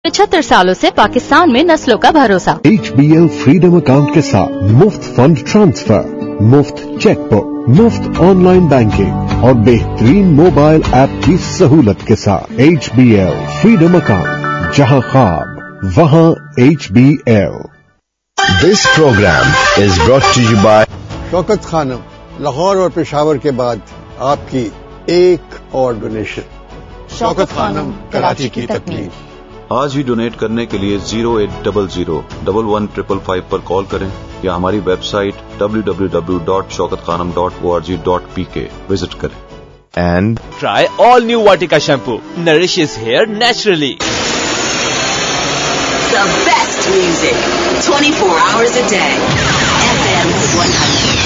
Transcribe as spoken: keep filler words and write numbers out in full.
पिछहत्तर सालों से पाकिस्तान में नस्लों का भरोसा। H B L freedom account के साथ मुफ्त फंड ट्रांसफर, मुफ्त चेकबुक, मुफ्त ऑनलाइन बैंकिंग और बेहतरीन मोबाइल ऐप की सहूलत के साथ H B L freedom account, जहां ख्वाब वहां H B L. This programme is brought to you bye Shaukat Khanam, Lahore और पेशावर के बाद आपकी एक और डोनेशन। शौकत खानम, कराची की तकलीफ। आज ही डोनेट करने के लिए zero eight double zero double one triple five पर कॉल करें या हमारी website W W W dot Shaukat Khanam dot O R G dot P के विजिट करें। And try all new Vatika shampoo, nourishes hair naturally. The best music, twenty-four hours a day. F M one hundred.